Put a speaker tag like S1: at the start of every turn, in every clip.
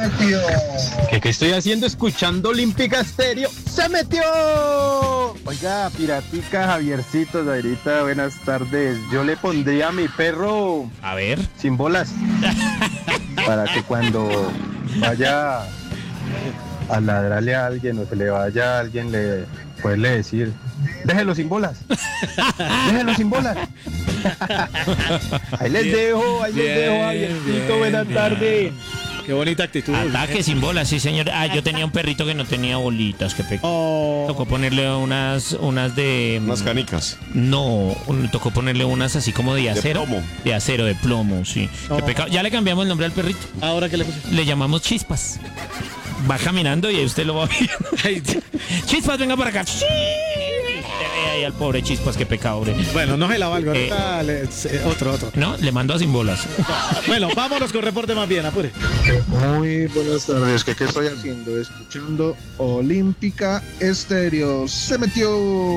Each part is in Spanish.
S1: ¿Qué estoy haciendo? Escuchando Olímpica Estéreo. ¡Se metió! Oiga, piratica, Javiercito, Zairita, buenas tardes. Yo le pondría a mi perro...
S2: A ver.
S1: Sin bolas. Para que cuando vaya a ladrarle a alguien o se le vaya a alguien, puede decir... Déjelo sin bolas. Déjelo sin bolas. Ahí les dejo, Javiercito, buenas tardes.
S3: Qué bonita actitud.
S2: Ataque sin bolas, sí, señor. Yo tenía un perrito que no tenía bolitas, qué pecado. Tocó ponerle unas de...
S4: Unas canicas.
S2: No, tocó ponerle unas así como de acero.
S4: De plomo.
S2: De acero, de plomo, sí. Qué pecado. Ya le cambiamos el nombre al perrito.
S3: ¿Ahora qué le puse?
S2: Le llamamos Chispas. Va caminando y ahí usted lo va viendo. Chispas, venga para acá. Ahí al pobre Chispas, qué pecado, hombre.
S3: Bueno, no se la valgo. Otro.
S2: No, le mando a sin bolas.
S3: Bueno, vámonos con reporte más bien, apure.
S5: Muy buenas tardes. ¿Qué estoy haciendo? Escuchando Olímpica Estéreo. Se metió.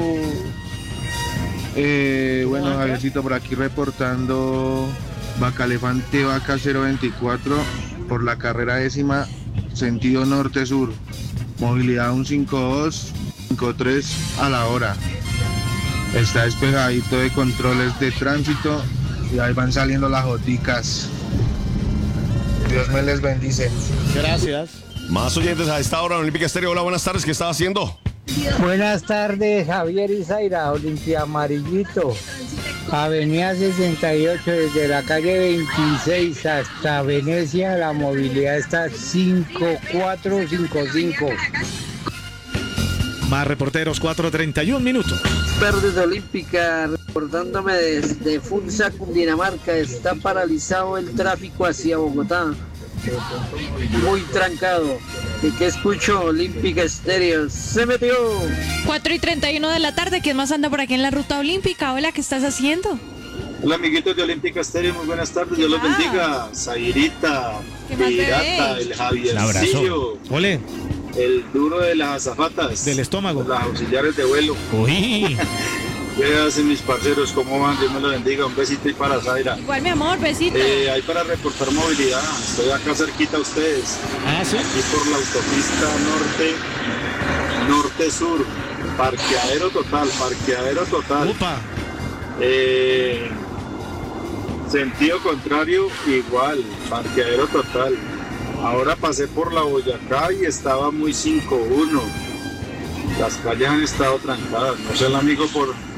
S5: Bueno, Javiercito por aquí reportando Bacalefante Vaca 024 por la carrera 10ª, sentido norte-sur. Movilidad 152, 53 a la hora. Está despegadito de controles de tránsito y ahí van saliendo las joticas. Dios me les bendice.
S3: Gracias.
S4: Más oyentes a esta hora en Olímpica Estéreo. Hola, buenas tardes. ¿Qué estaba haciendo?
S6: Buenas tardes, Javier y Zaira, Olimpia Amarillito. Avenida 68, desde la calle 26 hasta Venecia, la movilidad está 5455.
S3: Más reporteros, 4:31 minutos.
S7: Tardes Olímpica, reportándome desde Funza, Cundinamarca. Está paralizado el tráfico hacia Bogotá. Muy trancado. ¿Y qué escucho? Olímpica Estéreo. Se metió.
S8: 4:31 de la tarde. ¿Quién más anda por aquí en la ruta olímpica? Hola, ¿qué estás haciendo?
S9: Hola amiguitos de Olímpica Estéreo, muy buenas tardes, Dios los bendiga. Zairita,
S8: ¿Qué más,
S9: Pirata,
S8: bebé?
S9: el Javiercillo,
S3: Ole,
S9: el duro de las azafatas,
S3: del estómago.
S9: las auxiliares de vuelo.
S2: Uy.
S9: ¿Qué hacen mis parceros? ¿Cómo van? Dios me los bendiga, un besito y para Zaira.
S8: Igual, mi amor, besito.
S9: Ahí para reportar movilidad, estoy acá cerquita a ustedes,
S3: ¿sí?
S9: aquí por la autopista norte-sur, parqueadero total.
S3: Upa.
S9: Sentido contrario, igual, parqueadero total. Ahora pasé por la Boyacá y estaba muy 5-1. Las calles han estado trancadas. No sé el amigo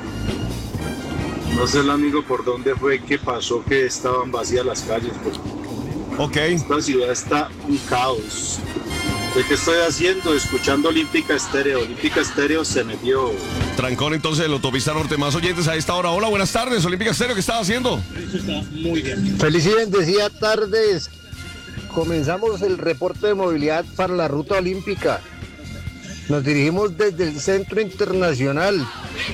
S9: por dónde fue que pasó que estaban vacías las calles. Pues.
S4: Ok.
S9: Esta ciudad está un caos. ¿Qué estoy haciendo? Escuchando Olímpica Estéreo. Olímpica Estéreo se metió.
S4: Trancón entonces de la autopista norte. Más oyentes a esta hora. Hola, buenas tardes. Olímpica Estéreo, ¿qué estaba haciendo?
S9: Eso está muy bien.
S6: Feliz y bendecida tardes. Comenzamos el reporte de movilidad para la ruta olímpica. Nos dirigimos desde el Centro Internacional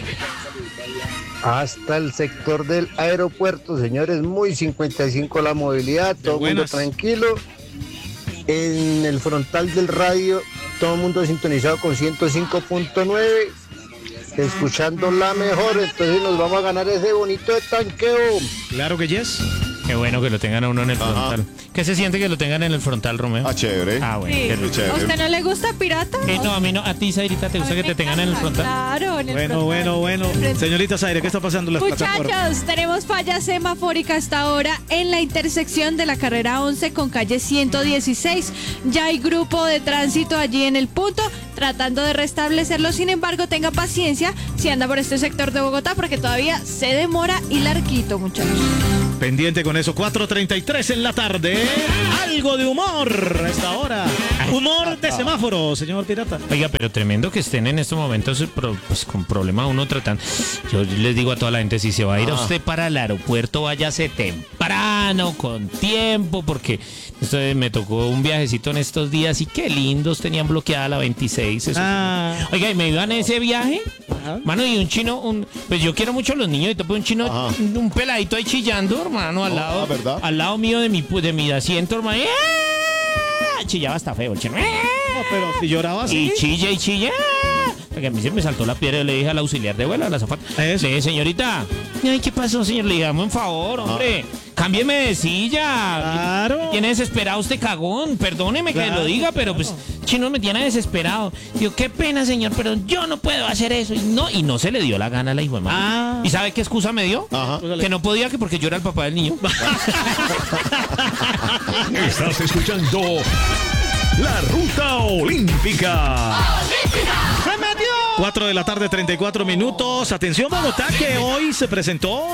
S6: hasta el sector del aeropuerto, señores, muy 55 la movilidad, todo el mundo tranquilo. En el frontal del radio, todo el mundo sintonizado con 105.9, escuchando la mejor, entonces nos vamos a ganar ese bonito de tanqueo.
S3: Claro que yes.
S2: Qué bueno que lo tengan a uno en el frontal. ¿Qué se siente que lo tengan en el frontal, Romeo?
S4: Chévere.
S2: Bueno,
S8: Sí.
S2: qué rico.
S4: Chévere.
S8: ¿A usted no le gusta Pirata?
S2: No, a mí no. A ti, Zairita, ¿te gusta que te tengan en el frontal?
S8: Claro, en el
S3: Bueno.
S8: frontal.
S3: Señorita Zaire, ¿qué está pasando en las plataformas?
S8: Muchachos, tenemos falla semafórica hasta ahora en la intersección de la carrera 11 con calle 116. Ya hay grupo de tránsito allí en el punto tratando de restablecerlo. Sin embargo, tenga paciencia si anda por este sector de Bogotá porque todavía se demora y larguito, muchachos.
S3: Pendiente con eso, 4:33 en la tarde. Algo de humor a esta hora. Humor de semáforo, señor Pirata.
S2: Oiga, pero tremendo que estén en estos momentos pues, con problema uno tratando. Yo les digo a toda la gente, si se va a ir a usted para el aeropuerto, váyase temprano, con tiempo, porque esto me tocó un viajecito en estos días y qué lindos tenían bloqueada la 26. Oiga, y me iban en ese viaje, mano, y un chino, pues yo quiero mucho a los niños, y te un chino, un peladito ahí chillando, hermano, al lado mío de mi asiento, hermano. Chillaba hasta feo el chino.
S3: Pero si lloraba así.
S2: Y chilla. Porque a mí se me saltó la piedra y le dije al auxiliar de vuelo, a la azafata. Le dije, señorita, ay, ¿qué pasó, señor? Le dije, dame un favor, hombre. cámbieme de silla.
S3: Claro.
S2: Me tiene desesperado usted, cagón. Perdóneme que lo diga, pero pues Chino me tiene desesperado. Digo, qué pena, señor, pero yo no puedo hacer eso. Y no se le dio la gana a la hijo de madre. ¿Y sabe qué excusa me dio?
S4: Ajá.
S2: Que no podía, que porque yo era el papá del niño.
S10: Estás escuchando La Ruta Olímpica.
S3: 4 de la tarde, 34 minutos. Atención, Bogotá, que hoy se presentó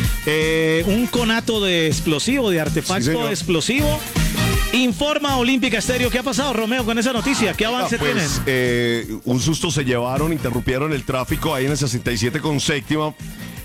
S3: un conato de explosivo, de artefacto explosivo. Informa Olímpica Estéreo. ¿Qué ha pasado, Romeo, con esa noticia? ¿Qué avance tienen?
S4: Un susto se llevaron, interrumpieron el tráfico ahí en el 67 con séptima.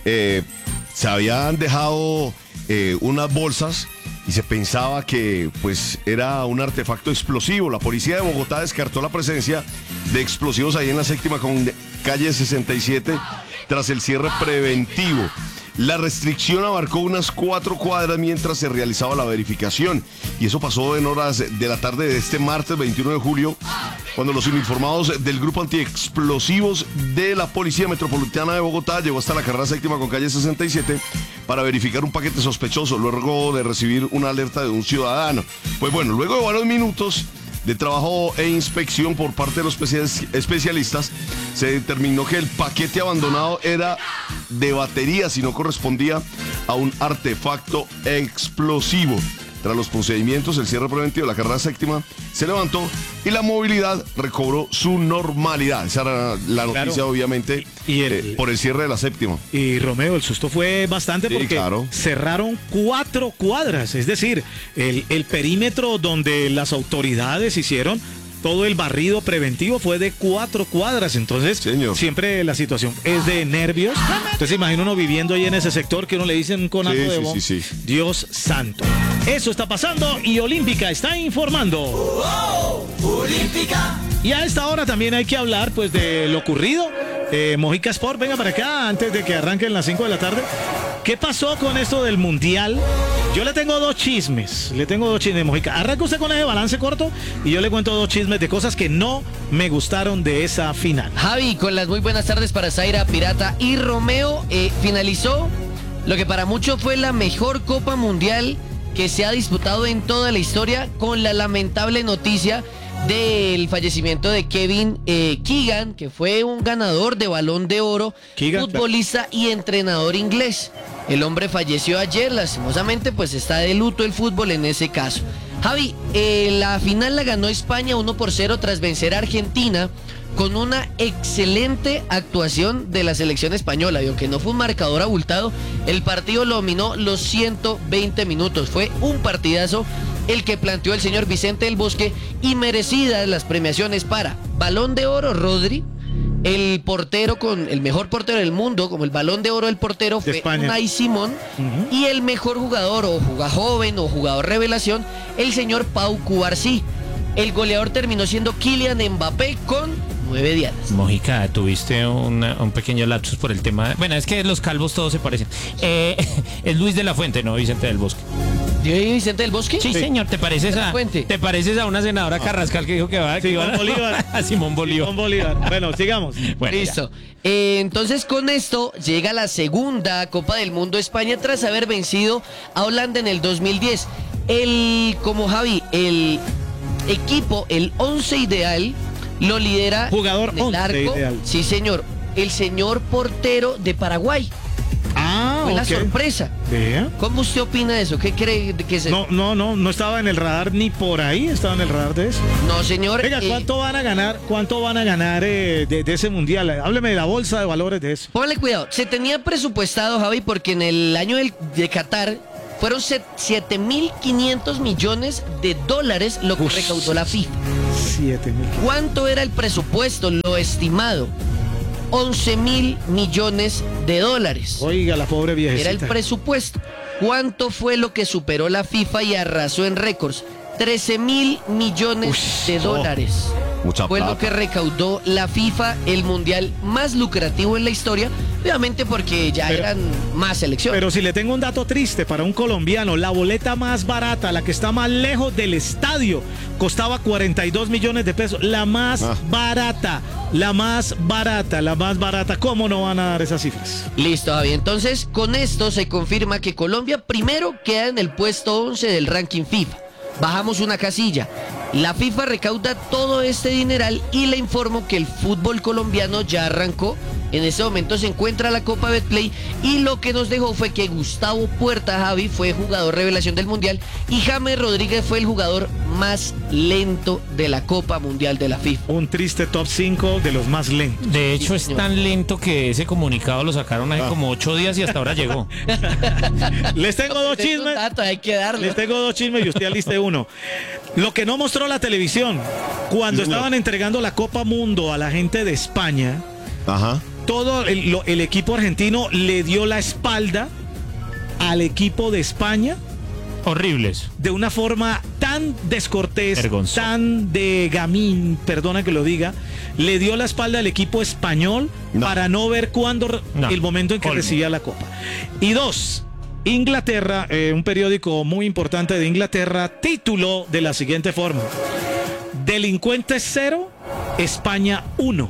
S4: Se habían dejado unas bolsas y se pensaba que pues era un artefacto explosivo. La policía de Bogotá descartó la presencia de explosivos ahí en la séptima con calle 67 tras el cierre preventivo. La restricción abarcó unas 4 cuadras mientras se realizaba la verificación, y eso pasó en horas de la tarde de este martes 21 de julio, cuando los uniformados del grupo antiexplosivos de la Policía Metropolitana de Bogotá llegó hasta la carrera séptima con calle 67 para verificar un paquete sospechoso luego de recibir una alerta de un ciudadano. Pues bueno, luego de varios minutos de trabajo e inspección por parte de los especialistas, se determinó que el paquete abandonado era de baterías y no correspondía a un artefacto explosivo. Tras los procedimientos, el cierre preventivo de la carrera séptima se levantó y la movilidad recobró su normalidad. Esa era la noticia, obviamente, por el cierre de la séptima.
S3: Y Romeo, el susto fue bastante porque cerraron 4 cuadras, es decir, el perímetro donde las autoridades hicieron todo el barrido preventivo fue de 4 cuadras. Entonces, siempre la situación es de nervios. Entonces, imagina uno viviendo ahí en ese sector que uno le dicen un conato de bomba. Dios santo. Eso está pasando y Olímpica está informando. Olímpica. Y a esta hora también hay que hablar pues de lo ocurrido. Mojica Sport, venga para acá antes de que arranquen las 5 de la tarde. ¿Qué pasó con esto del Mundial? Yo le tengo 2 chismes. Mojica. Arranca usted con ese balance corto y yo le cuento 2 chismes de cosas que no me gustaron de esa final.
S11: Javi, con las muy buenas tardes para Zaira, Pirata y Romeo. Finalizó lo que para muchos fue la mejor Copa Mundial que se ha disputado en toda la historia, con la lamentable noticia del fallecimiento de Kevin Keegan, que fue un ganador de Balón de Oro, futbolista y entrenador inglés. El hombre falleció ayer, lastimosamente pues está de luto el fútbol en ese caso. Javi, la final la ganó España 1-0 tras vencer a Argentina con una excelente actuación de la selección española, y aunque no fue un marcador abultado, el partido lo dominó los 120 minutos. Fue un partidazo el que planteó el señor Vicente del Bosque, y merecidas las premiaciones para Balón de Oro, Rodri, el portero con el mejor portero del mundo, como el Balón de Oro del portero fue Unai Simón, y el mejor jugador o jugador joven o jugador revelación, el señor Pau Cubarsí. El goleador terminó siendo Kylian Mbappé con 9 dianas.
S2: Mojica, tuviste un pequeño lapsus por el tema. Bueno, es que los calvos todos se parecen. Es Luis de la Fuente, no Vicente del Bosque.
S11: ¿Vicente del Bosque?
S2: Sí, señor, ¿te pareces a una senadora Carrascal que dijo que va
S3: Bolívar.
S2: a Simón Bolívar?
S3: Bueno, sigamos.
S2: Bueno,
S11: listo. Entonces, con esto llega la segunda Copa del Mundo España tras haber vencido a Holanda en el 2010. Como Javi, el equipo, el 11 ideal, lo lidera
S3: jugador
S11: en el arco. Ideal. Sí, señor. El señor portero de Paraguay. Fue la sorpresa.
S3: Vea.
S11: ¿Cómo usted opina de eso? ¿Qué cree que es?
S3: No estaba en el radar ni por ahí, estaba en el radar de eso.
S11: No, señor.
S3: Venga, ¿cuánto van a ganar de ese mundial? Hábleme de la bolsa de valores de eso.
S11: Póngale cuidado. Se tenía presupuestado, Javi, porque en el año de Qatar fueron 7.500 millones de dólares lo que recaudó la FIFA.
S3: 7.000.
S11: ¿Cuánto era el presupuesto, lo estimado? 11.000 millones de dólares.
S3: Oiga, la pobre viejecita.
S11: Era el presupuesto. ¿Cuánto fue lo que superó la FIFA y arrasó en récords? 13.000 millones de dólares.
S4: Mucha
S11: fue
S4: plata.
S11: Lo que recaudó la FIFA, el mundial más lucrativo en la historia, obviamente porque ya eran más selecciones.
S3: Pero si le tengo un dato triste para un colombiano, la boleta más barata, la que está más lejos del estadio, costaba 42 millones de pesos. La más barata. ¿Cómo no van a dar esas cifras?
S11: Listo, Javi. Entonces, con esto se confirma que Colombia primero queda en el puesto 11 del ranking FIFA. Bajamos una casilla. La FIFA recauda todo este dineral y le informo que el fútbol colombiano ya arrancó. En este momento se encuentra la Copa Betplay y lo que nos dejó fue que Gustavo Puerta, Javi, fue jugador revelación del Mundial y James Rodríguez fue el jugador más lento de la Copa Mundial de la FIFA.
S3: Un triste top 5 de los más lentos.
S2: De hecho, es tan lento que ese comunicado lo sacaron hace como 8 días y hasta ahora llegó.
S3: Les tengo dos chismes.
S11: Hay que darle.
S3: Les tengo dos chismes y usted aliste uno. Lo que no mostró la televisión, cuando estaban entregando la Copa Mundo a la gente de España, todo el equipo argentino le dio la espalda al equipo de España.
S2: Horribles.
S3: De una forma tan descortés,
S2: Vergonzoso.
S3: tan de gamín, perdona que lo diga, le dio la espalda al equipo español para no ver cuándo el momento en que recibía la Copa. Y dos, Inglaterra, un periódico muy importante de Inglaterra, tituló de la siguiente forma: Delincuentes 0, España 1.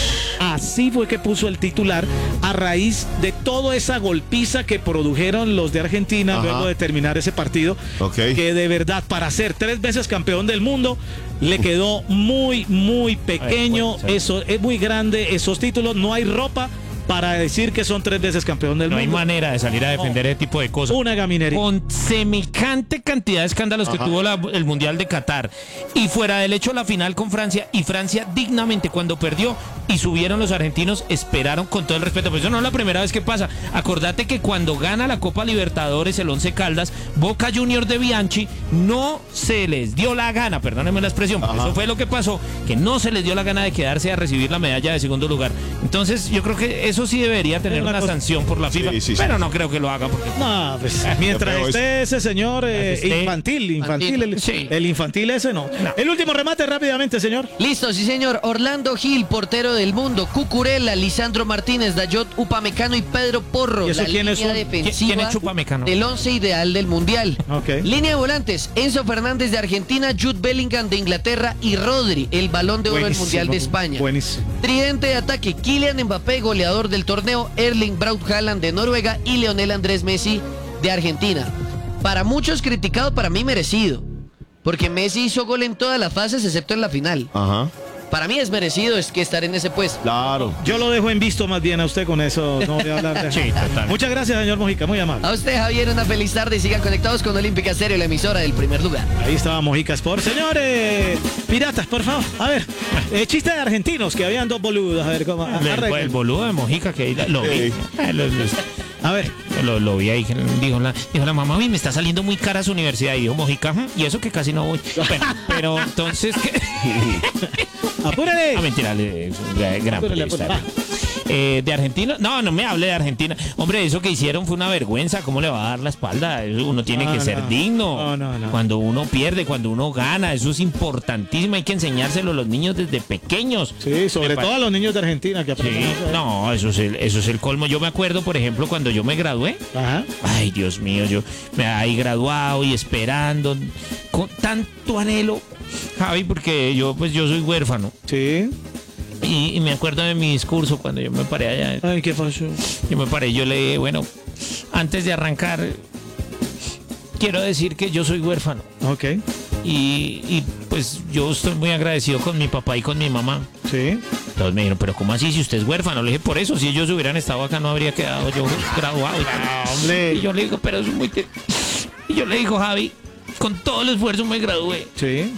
S3: Así fue que puso el titular a raíz de toda esa golpiza que produjeron los de Argentina luego de terminar ese partido. Que de verdad, para ser 3 veces campeón del mundo, le quedó muy, muy pequeño. Eso es muy grande, esos títulos. No hay ropa para decir que son 3 veces campeón del mundo.
S2: No hay manera de salir a defender ese tipo de cosas.
S3: Una gaminería.
S2: Con semejante cantidad de escándalos que tuvo el Mundial de Qatar y fuera del hecho la final con Francia, y Francia dignamente cuando perdió y subieron los argentinos, esperaron con todo el respeto. Pues eso no es la primera vez que pasa. Acordate que cuando gana la Copa Libertadores el Once Caldas, Boca Juniors de Bianchi, no se les dio la gana, perdónenme la expresión, porque eso fue lo que pasó, que no se les dio la gana de quedarse a recibir la medalla de segundo lugar. Entonces yo creo que eso sí debería tener una sanción por la FIFA, pero no creo que lo haga porque...
S3: No, pues, mientras esté ese señor infantil, el infantil ese no. El último remate rápidamente, señor.
S11: Listo, sí señor. Orlando Gil, portero del mundo, Cucurella, Lisandro Martínez, Dayot Upamecano y Pedro Porro.
S3: ¿Y eso quién es?
S11: Defensiva
S2: ¿Quién es Upamecano?
S11: del 11 ideal del Mundial. Línea de volantes, Enzo Fernández de Argentina, Jude Bellingham de Inglaterra y Rodri, el Balón de Oro del Mundial de España.
S3: Buenísimo.
S11: Tridente de ataque, Kylian Mbappé, goleador del torneo, Erling Braut Haaland de Noruega y Lionel Andrés Messi de Argentina. Para muchos criticado, para mí merecido, porque Messi hizo gol en todas las fases excepto en la final. Para mí es merecido que estar en ese puesto.
S4: Claro.
S3: Yo lo dejo en visto más bien a usted con eso. No voy a hablar de...
S2: Sí, total.
S3: Muchas gracias, señor Mojica, muy amable.
S11: A usted, Javier, una feliz tarde y sigan conectados con Olímpica Stereo, la emisora del primer lugar.
S3: Ahí estaba Mojica Sport. Señores, piratas, por favor. A ver, chiste de argentinos, que habían 2 boludos. A ver, ¿cómo?
S2: El boludo de Mojica que lo vi.
S3: A ver.
S2: Lo vi ahí, dijo la mamá, me está saliendo muy cara su universidad. Y dijo Mojica, y eso que casi no voy. Pero entonces...
S3: ¡Apúrale!
S2: Mentira, gran periodista. De Argentina, no me hable de Argentina. Hombre, eso que hicieron fue una vergüenza. ¿Cómo le va a dar la espalda? Uno tiene que ser digno. Cuando uno pierde, cuando uno gana, eso es importantísimo. Hay que enseñárselo a los niños desde pequeños.
S3: Sí, sobre todo a los niños de Argentina que aprenden.
S2: Sí, no, eso es el colmo. Yo me acuerdo, por ejemplo, cuando yo me gradué. Ay, Dios mío, yo me había graduado y esperando con tanto anhelo, Javi, porque yo soy huérfano.
S3: Sí.
S2: Y me acuerdo de mi discurso cuando yo me paré allá.
S3: Ay, ¿qué pasó?
S2: Yo me paré, yo le dije, bueno, antes de arrancar, quiero decir que yo soy huérfano.
S3: Ok.
S2: Y pues yo estoy muy agradecido con mi papá y con mi mamá.
S3: Sí.
S2: Todos me dijeron, pero ¿cómo así si usted es huérfano? Le dije, por eso, si ellos hubieran estado acá no habría quedado yo graduado.
S3: Hombre.
S2: Y yo le digo, pero es muy... Y yo le digo, Javi, con todo el esfuerzo me gradué.
S3: Sí.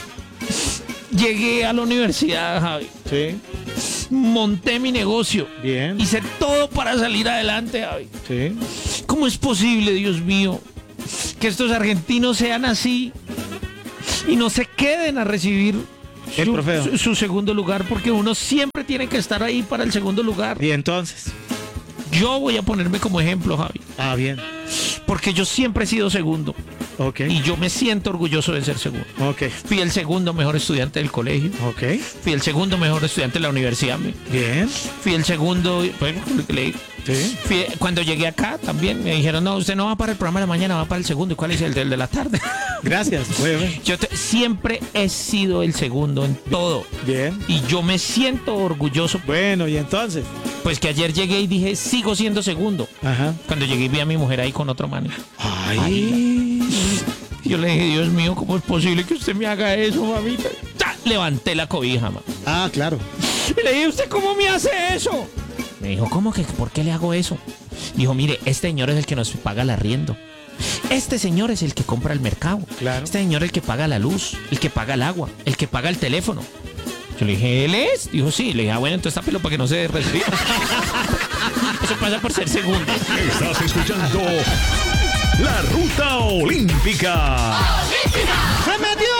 S2: Llegué a la universidad, Javi.
S3: Sí.
S2: Monté mi negocio.
S3: Bien.
S2: Hice todo para salir adelante, Javi.
S3: Sí.
S2: ¿Cómo es posible, Dios mío, que estos argentinos sean así y no se queden a recibir su segundo lugar? Porque uno siempre tiene que estar ahí para el segundo lugar.
S3: Y entonces,
S2: yo voy a ponerme como ejemplo, Javi.
S3: bien.
S2: Porque yo siempre he sido segundo.
S3: Okay.
S2: Y yo me siento orgulloso de ser segundo.
S3: Okay.
S2: Fui el segundo mejor estudiante del colegio.
S3: Okay.
S2: Fui el segundo mejor estudiante de la universidad.
S3: Bien.
S2: Fui el segundo, pues,
S3: sí.
S2: Cuando llegué acá también me dijeron, no, usted no va para el programa de la mañana, va para el segundo. ¿Y cuál es el de la tarde?
S3: Gracias.
S2: Yo siempre he sido el segundo en todo.
S3: Bien.
S2: Y yo me siento orgulloso.
S3: Bueno, ¿y entonces?
S2: Pues que ayer llegué y dije, sigo siendo segundo.
S3: Ajá.
S2: Cuando llegué y vi a mi mujer ahí con otro man.
S3: Ay.
S2: Yo le dije, Dios mío, ¿cómo es posible que usted me haga eso, mamita? ¡Ya! Levanté la cobija, mamá.
S3: Ah, claro.
S2: Y le dije, ¿usted cómo me hace eso? Me dijo, ¿cómo que? ¿Por qué le hago eso? Dijo, mire, este señor es el que nos paga el arriendo. Este señor es el que compra el mercado.
S3: Claro.
S2: Este señor es el que paga la luz, el que paga el agua, el que paga el teléfono. Yo le dije, ¿él es? Dijo, sí. Le dije, bueno, entonces tápelo para que no se resfríe. Eso pasa por ser segundo.
S10: Estás escuchando La Ruta Olímpica.
S3: ¡Se metió